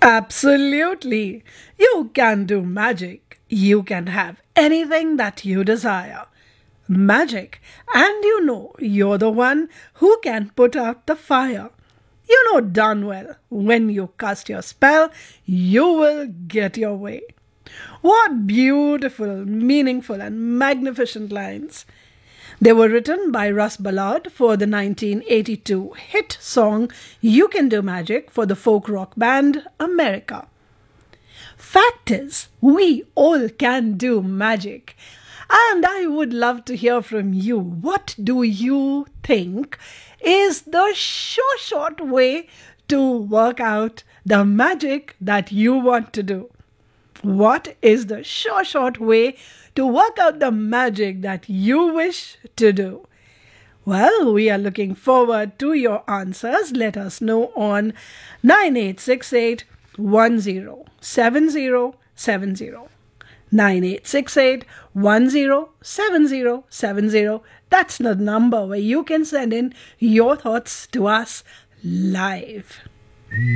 Absolutely. You can do magic. You can have anything that you desire. Magic. And you know you're the one who can put out the fire. You know darn well when you cast your spell, you will get your way. What beautiful, meaningful, and magnificent lines! They were written by Russ Ballard for the 1982 hit song You Can Do Magic for the folk rock band America. Fact is, we all can do magic. And I would love to hear from you. What do you think is the short way to work out the magic that you want to do? What is the short way to work out the magic that you wish to do? Well, we are looking forward to your answers. Let us know on 9868 107070. 9868 107070. That's the number where you can send in your thoughts to us live.